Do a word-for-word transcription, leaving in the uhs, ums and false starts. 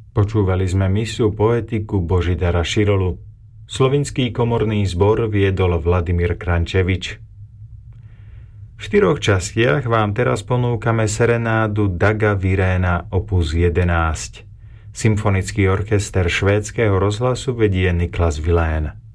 Počúvali sme misu poetiku Božidara Širolu. Slovinský komorný zbor viedol Vladimír Krančevič. V štyroch častiach vám teraz ponúkame serenádu Daga Viréna opus jedenásť. Symfonický orchester švédskeho rozhlasu vedie Niklas Wilén.